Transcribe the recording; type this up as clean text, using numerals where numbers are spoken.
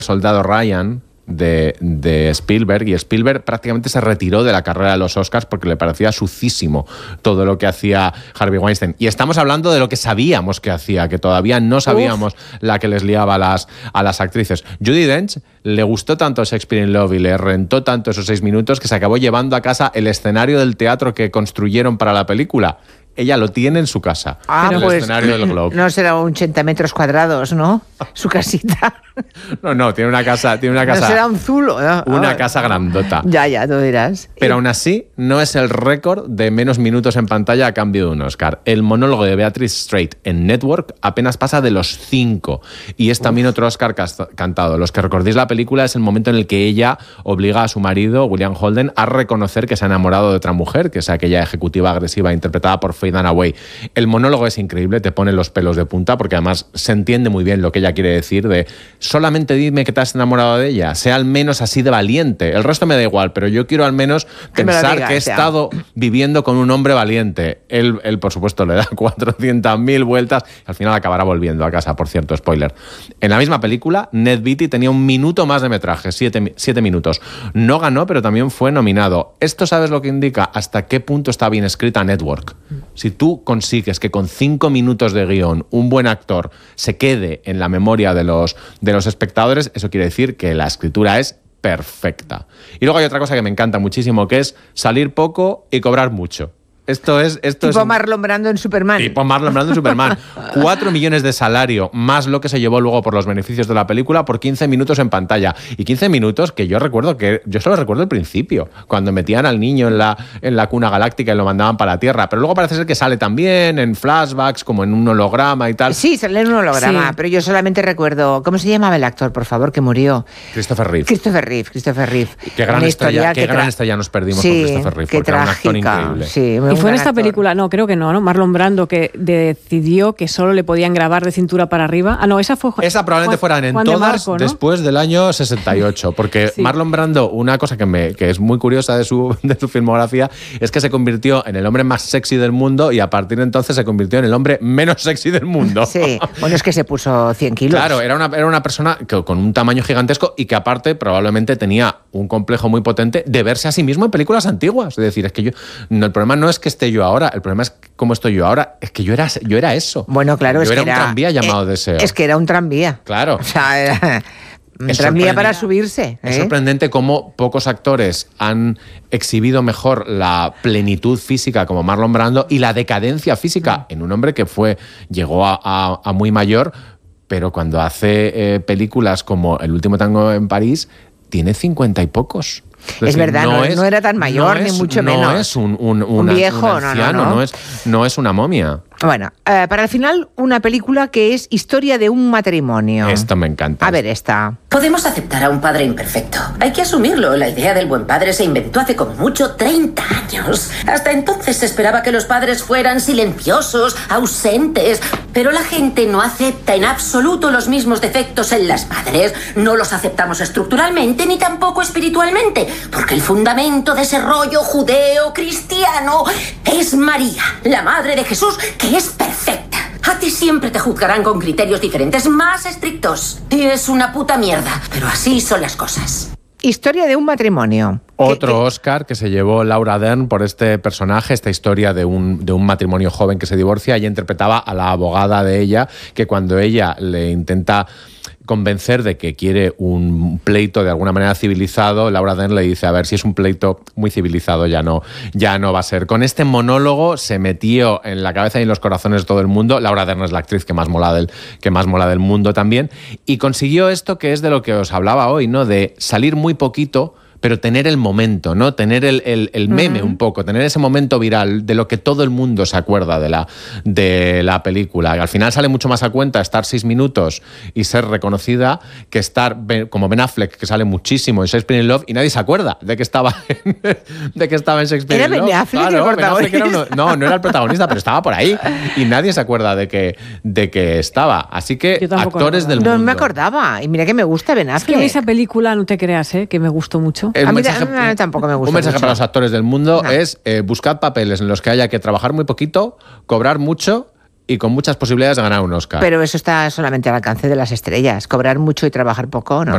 Soldado Ryan de Spielberg, y Spielberg prácticamente se retiró de la carrera de los Oscars porque le parecía sucísimo todo lo que hacía Harvey Weinstein. Y estamos hablando de lo que sabíamos que hacía, que todavía no sabíamos la que les liaba a las actrices. Judi Dench le gustó tanto Shakespeare in Love y le rentó tanto esos 6 minutos que se acabó llevando a casa el escenario del teatro que construyeron para la película. Ella lo tiene en su casa, en el escenario del Globe. No será 80 metros cuadrados, ¿no? Su casita. No, tiene una casa. No será un zulo, ¿no? Una casa grandota. Ya, tú dirás. Pero aún así, no es el récord de menos minutos en pantalla a cambio de un Oscar. El monólogo de Beatrice Straight en Network apenas pasa de los 5. Y es también otro Oscar cantado. Los que recordéis la película es el momento en el que ella obliga a su marido, William Holden, a reconocer que se ha enamorado de otra mujer, que es aquella ejecutiva agresiva interpretada por Faye Dunaway. El monólogo es increíble, te pone los pelos de punta, porque además se entiende muy bien lo que ella quiere decir de solamente dime que te has enamorado de ella, sea al menos así de valiente, el resto me da igual, pero yo quiero al menos pensar que he estado viviendo con un hombre valiente. Él por supuesto le da 400.000 vueltas y al final acabará volviendo a casa, por cierto, spoiler. En la misma película, Ned Beatty tenía 1 minuto más de metraje, 7 minutos. No ganó, pero también fue nominado. Esto, ¿sabes lo que indica? Hasta qué punto está bien escrita Network. Si tú consigues que con 5 minutos de guión un buen actor se quede en la memoria de los espectadores, eso quiere decir que la escritura es perfecta. Y luego hay otra cosa que me encanta muchísimo, que es salir poco y cobrar mucho. Esto es Marlon Brando en Superman. Tipo Marlon Brando en Superman. 4 millones de salario, más lo que se llevó luego por los beneficios de la película, por 15 minutos en pantalla. Y 15 minutos que yo solo recuerdo el principio, cuando metían al niño en la cuna galáctica y lo mandaban para la Tierra. Pero luego parece ser que sale también en flashbacks, como en un holograma y tal. Sí, sale en un holograma, sí. Pero yo solamente recuerdo... ¿Cómo se llamaba el actor, por favor, que murió? Christopher Reeve. Christopher Reeve. Qué gran estrella nos perdimos con Christopher Reeve, porque era un actor increíble. Sí, y fue en esta película, no, creo que no, Marlon Brando, que decidió que solo le podían grabar de cintura para arriba. Ah, no, esa probablemente fueran en todas Marco, ¿no? Después del año 68, porque sí. Marlon Brando, una cosa que es muy curiosa de su filmografía, es que se convirtió en el hombre más sexy del mundo y a partir de entonces se convirtió en el hombre menos sexy del mundo. Sí, bueno, es que se puso 100 kilos. Claro, era una persona con un tamaño gigantesco y que aparte probablemente tenía un complejo muy potente de verse a sí mismo en películas antiguas. Es decir, es que el problema no es que esté yo ahora, el problema es cómo estoy yo ahora, es que yo era eso. Bueno, claro, yo era un tranvía llamado Deseo. Es que era un tranvía. Claro. O sea, era un tranvía para subirse. Es sorprendente cómo pocos actores han exhibido mejor la plenitud física como Marlon Brando y la decadencia física en un hombre que llegó a muy mayor, pero cuando hace películas como El último tango en París, tiene 50 y pocos. Es verdad, no era tan mayor, ni mucho menos. No es un viejo, un anciano, no es una momia. Bueno, para el final, una película que es historia de un matrimonio. Esto me encanta. A ver, esta. Podemos aceptar a un padre imperfecto. Hay que asumirlo. La idea del buen padre se inventó hace como mucho 30 años. Hasta entonces se esperaba que los padres fueran silenciosos, ausentes. Pero la gente no acepta en absoluto los mismos defectos en las madres. No los aceptamos estructuralmente ni tampoco espiritualmente. Porque el fundamento de ese rollo judeo-cristiano es María, la madre de Jesús, que es perfecta. A ti siempre te juzgarán con criterios diferentes, más estrictos. Y es una puta mierda, pero así son las cosas. Historia de un matrimonio. Otro Oscar que se llevó Laura Dern por este personaje, esta historia de un matrimonio joven que se divorcia. Ella interpretaba a la abogada de ella, que cuando ella le intenta convencer de que quiere un pleito de alguna manera civilizado, Laura Dern le dice, a ver, si es un pleito muy civilizado ya no va a ser. Con este monólogo se metió en la cabeza y en los corazones de todo el mundo. Laura Dern es la actriz que más mola del mundo también, y consiguió esto que es de lo que os hablaba hoy, ¿no? De salir muy poquito, pero tener el momento, ¿no? Tener el meme un poco, tener ese momento viral de lo que todo el mundo se acuerda de la película. Al final sale mucho más a cuenta estar 6 minutos y ser reconocida que estar como Ben Affleck, que sale muchísimo en Shakespeare in Love y nadie se acuerda de que estaba en Shakespeare in Love. ¿Era Ben Affleck el protagonista? No era el protagonista, pero estaba por ahí y nadie se acuerda de que estaba. Así que actores del mundo. No me acordaba. Y mira que me gusta Ben Affleck. Es que esa película, no te creas, que me gustó mucho. A mí tampoco me gusta. Un mensaje mucho para los actores del mundo es buscad papeles en los que haya que trabajar muy poquito, cobrar mucho y con muchas posibilidades de ganar un Oscar. Pero eso está solamente al alcance de las estrellas. Cobrar mucho y trabajar poco, ¿no?